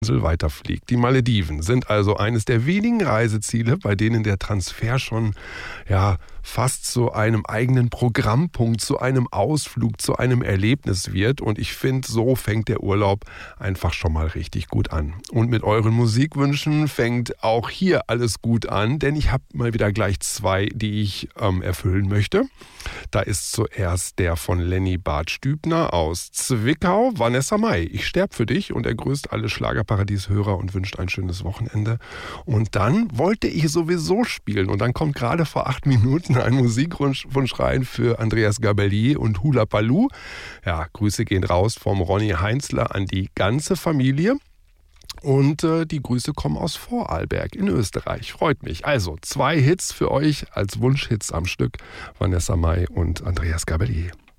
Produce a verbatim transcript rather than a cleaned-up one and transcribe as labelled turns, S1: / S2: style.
S1: Insel weiterfliegt. Die Malediven sind also eines der wenigen Reiseziele, bei denen der Transfer schon ja fast zu einem eigenen Programmpunkt, zu einem Ausflug, zu einem Erlebnis wird. Und ich finde, so fängt der Urlaub einfach schon mal richtig gut an. Und mit euren Musikwünschen fängt auch hier alles gut an, denn ich habe mal wieder gleich zwei, die ich ähm, erfüllen möchte. Da ist zuerst der von Lenny Bartstübner aus Zwickau, Vanessa Mai. Ich sterb für dich, und er grüßt alle Schlagerparadies-Hörer und wünscht ein schönes Wochenende. Und dann wollte ich sowieso spielen, und dann kommt gerade vor acht Minuten ein Musikwunsch rein für Andreas Gabalier und Hula Paloo. Ja, Grüße gehen raus vom Ronny Heinzler an die ganze Familie. Und äh, die Grüße kommen aus Vorarlberg in Österreich. Freut mich. Also zwei Hits für euch als Wunschhits am Stück. Vanessa Mai und Andreas Gabalier.